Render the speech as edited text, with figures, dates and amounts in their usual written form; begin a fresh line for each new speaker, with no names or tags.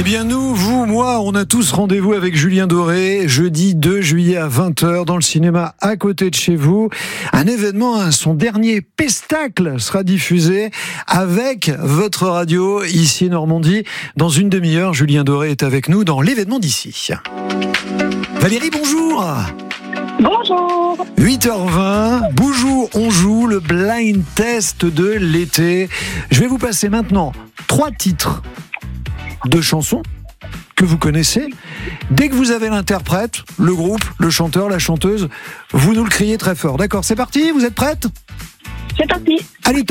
Eh bien nous, vous, moi, on a tous rendez-vous avec Julien Doré, jeudi 2 juillet à 20h dans le cinéma à côté de chez vous. Un événement, son dernier pestacle sera diffusé avec votre radio ici Normandie. Dans une demi-heure, Julien Doré est avec nous dans l'événement d'ici. Valérie, bonjour.
Bonjour.
8h20, Boujou, on joue le blind test de l'été. Je vais vous passer maintenant 3 titres de chansons que vous connaissez. Dès que vous avez l'interprète, le groupe, le chanteur, la chanteuse, vous nous le criez très fort. D'accord, c'est parti, vous êtes prête ?
C'est parti.
Allez,